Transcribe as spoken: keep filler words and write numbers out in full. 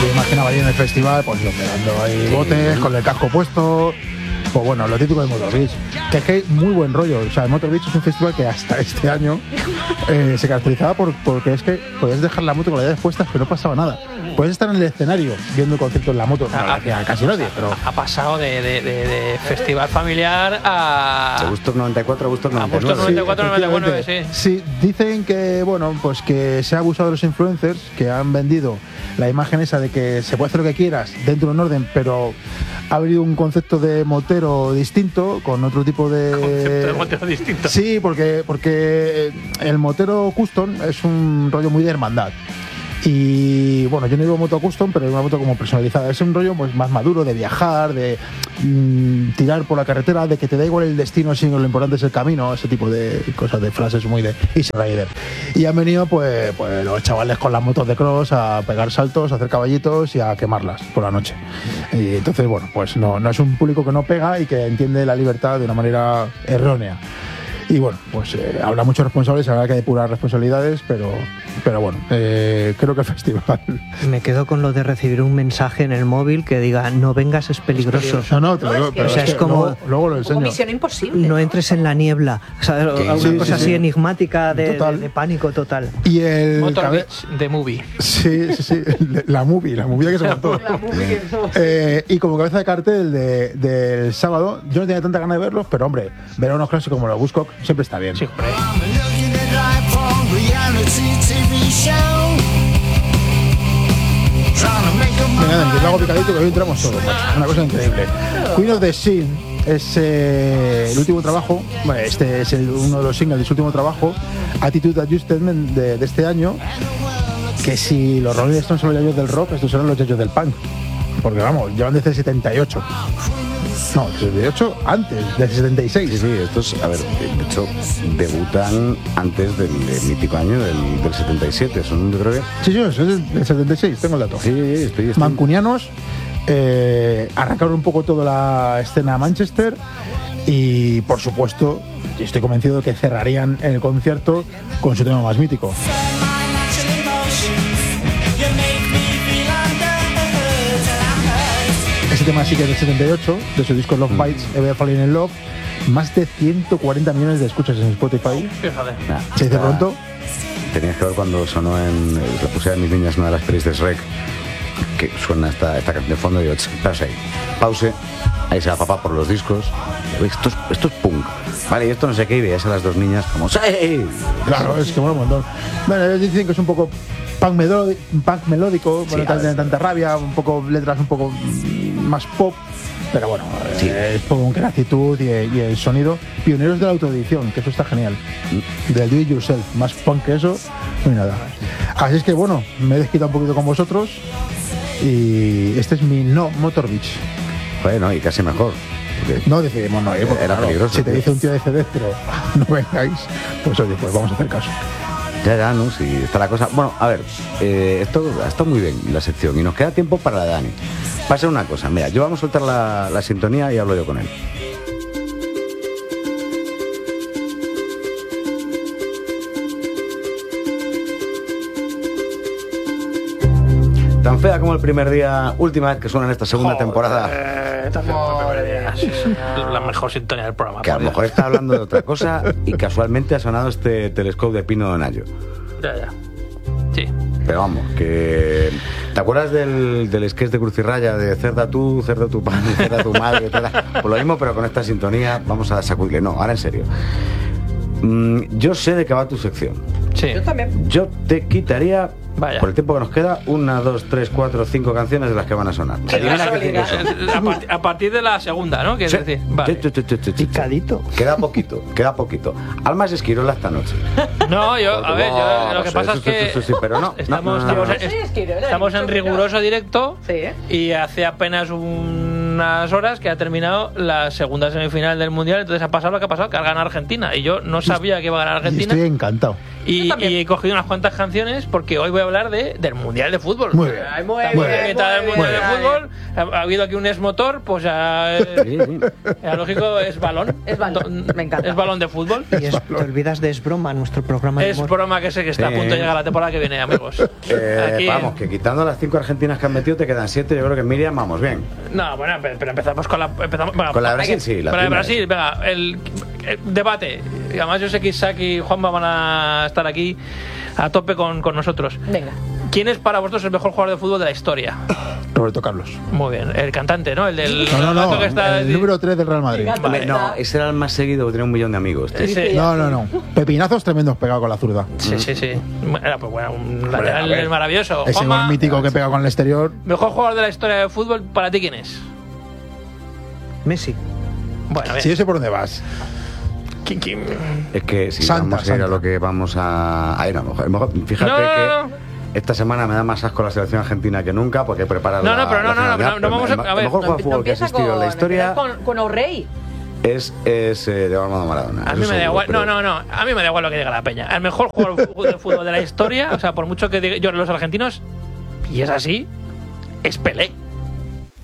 yo imaginaba ahí en el festival, pues yo pegando ahí botes, con el casco puesto. Pues bueno, lo típico de Motor Beach, que es que hay muy buen rollo. O sea, Motor Beach es un festival que hasta este año eh, se caracterizaba por, porque es que podías dejar la moto con las llaves puestas, pero no pasaba nada. Puedes estar en el escenario viendo el concierto en la moto, no lo hacía casi nadie, pero... Ha pasado de, de, de, de festival familiar a... De Woodstock noventa y cuatro a Woodstock noventa y nueve. A Woodstock noventa y cuatro, noventa y nueve, sí. Sí, dicen que, bueno, pues que se ha abusado de los influencers, que han vendido la imagen esa de que se puede hacer lo que quieras dentro de un orden, pero ha habido un concepto de motero distinto, con otro tipo de... Concepto de motero distinto. Sí, porque, porque el motero custom es un rollo muy de hermandad. Y bueno, yo no llevo moto custom, pero es una moto como personalizada. Es un rollo pues más maduro de viajar, de mmm, tirar por la carretera, de que te da igual el destino, sino lo importante es el camino, ese tipo de cosas, de frases muy de Easy Rider. Y han venido pues, pues los chavales con las motos de cross a pegar saltos, a hacer caballitos y a quemarlas por la noche. Y entonces, bueno, pues no, no es un público que no pega y que entiende la libertad de una manera errónea. Y bueno, pues eh, habrá muchos responsables, habrá que depurar responsabilidades, pero, pero bueno, eh, creo que el festival... Me quedo con lo de recibir un mensaje en el móvil que diga, no vengas, es peligroso. No, no, te lo digo, pero o sea, es, es que como... Luego, luego lo enseño. Misión imposible. No entres en la niebla. O sea, alguna sí, cosa sí, así sí. enigmática de, Total. de, de pánico total. Y el... Motor cabe... Beach, The Movie. Sí, sí, sí, la movie, la movie que se montó. eh, y como cabeza de cartel de, del sábado, yo no tenía tanta ganas de verlos, pero hombre, ver a unos clásicos como los Buzzcock siempre está bien. Sí, hombre. Venga, Dani, que lo hago picadito que hoy entramos todos, macho. Una cosa increíble. Queen of the Sin es eh, el último trabajo, bueno, este es el, uno de los singles de su último trabajo, Attitude Adjustment de, de este año, que si los Rolling Stones son los yayos del rock, estos serán los yayos del punk, porque vamos, llevan desde el setenta y ocho. No, setenta y ocho antes, del setenta y seis. Sí, sí, estos, a ver, de hecho, debutan antes del, del mítico año del, del setenta y siete, son, yo creo que... Sí, sí, es del setenta y seis, tengo el dato. Sí, estoy... estoy... Mancunianos, eh, arrancaron un poco toda la escena Manchester y, por supuesto, estoy convencido de que cerrarían el concierto con su tema más mítico. Ese tema sí que es del setenta y ocho, de su disco Love Bites, Ever Falling in Love, más de ciento cuarenta millones de escuchas en Spotify. Fíjate. Nah, Se dice pronto. Tenías que ver cuando sonó en... La puse a mis niñas una de las pelis de Shrek, que suena esta, esta canción de fondo y digo, pause ahí, pause, ahí se va papá por los discos, esto es, esto es punk, vale, y esto no sé qué, y veías a las dos niñas como, ¡sí! Claro, es que mola un montón. Bueno, ellos dicen que es un poco punk, melódico, punk melódico, bueno, Sí, no tiene tanta rabia, un poco letras un poco más pop, pero bueno, Sí. eh, es punk, la actitud y, y el sonido. Pioneros de la autoedición, que eso está genial. Del do it yourself, más punk que eso, no hay nada. Así es que bueno, me he desquitado un poquito con vosotros y este es mi no Motor Beach. Bueno, y casi mejor. Porque No decidimos no ir, porque Era claro, peligroso, si te tío. dice un tío de C D, pero no vengáis, pues oye, pues vamos a hacer caso. Ya, ya, ¿no? Sí, está la cosa... Bueno, a ver, eh, esto está muy bien, la sección, y nos queda tiempo para la de Dani. Pasa una cosa, mira, yo vamos a soltar la, la sintonía y hablo yo con él. Tan fea como el primer día, última vez que suena en esta segunda Joder, temporada. Eh, también fue el primer día. Sí, sí, la mejor sintonía del programa. Que a por lo Dios. mejor está hablando de otra cosa y casualmente ha sonado este telescopio de Pino Donaggio. Ya, ya. Sí. Pero vamos, que... ¿Te acuerdas del, del sketch de Cruz y Raya de cerda tú, cerda tu padre, cerda tu madre? Cerda... Pues lo mismo, pero con esta sintonía vamos a sacudirle. No, ahora en serio. Mm, yo sé de qué va tu sección. Sí. Yo también. Yo te quitaría, Vaya. por el tiempo que nos queda, una, dos, tres, cuatro, cinco canciones de las que van a sonar. Qué Adivina qué cinco casualidad. son. A, part- a partir de la segunda, ¿no? Quieres Sí. decir. Vale. Sí, sí, sí, sí, sí, sí. Picadito. Queda poquito, queda poquito. Almas Esquirola esta noche. No, yo, a ver, yo, lo que Sí, pasa sí, es que sí, sí, sí, pero no, estamos, no, no, estamos, no. en- Sí, es que yo era estamos en mucho riguroso directo Sí, ¿eh? y hace apenas unas horas que ha terminado la segunda semifinal del Mundial, entonces ha pasado lo que ha pasado, que ha ganado Argentina y yo no sabía que iba a ganar Y Argentina estoy encantado. Y, también. y he cogido unas cuantas canciones porque hoy voy a hablar de, del Mundial de Fútbol. Muy bien. Ay, muy Muy bien, bien. Mitad del muy Mundial bien. de Fútbol. Ha, ha habido aquí un es-motor, pues ya. eh, Sí, sí. ya lógico, es balón. Es balón, me encanta. Es balón de fútbol. Y es- te olvidas de Es Broma, nuestro programa de Es humor. broma que sé que está a Sí. punto de llegar la temporada que viene, amigos. Eh, Aquí- Vamos, que quitando las cinco argentinas que han metido, te quedan siete. Yo creo que Miriam, vamos bien. No, bueno, pero, pero empezamos con la. Empezamos, bueno, Con la de hay Brasil, que- sí, la Con la de primera. Brasil, venga, el, el debate. Y además, yo sé que Isaac y Juanma van a estar aquí a tope con, con nosotros. Venga. ¿Quién es para vosotros el mejor jugador de fútbol de la historia? Roberto Carlos. Muy bien, el cantante, ¿no? El del. No, no, no. gato que está- El número tres del Real Madrid. Fíjate. Hombre, no, ese era el más seguido, que tenía un millón de amigos. tío. Ese- No, no, no. Pepinazos tremendos pegado con la zurda. Sí, sí, sí. Era pues bueno, un Hombre, a lateral ver. maravilloso. Ese Juanma, gol mítico que pega con el exterior. mejor jugador de la historia del fútbol, ¿para ti quién es? Messi. Bueno, bien. Sí, yo sé por dónde vas. ¿Quién- quién? Es que si Santa, vamos a ir a Santa. lo que vamos a. Ay, no, a lo mejor- a lo mejor- fíjate No, no, que no, no. esta semana me da más asco la selección argentina que nunca porque prepara No, la. no, pero no, la no, no, final. no, no vamos a- El- a El ver, mejor jugador de No fútbol que ha empieza existido en la historia empieza con, con O'Reilly. es, es eh, Diego Armando Maradona. A eso mí me da seguro, igual, pero- no, no, no, a mí me da igual lo que diga la peña. El mejor jugador de fútbol de la historia, o sea, por mucho que diga yo los argentinos, y es así, es Pelé.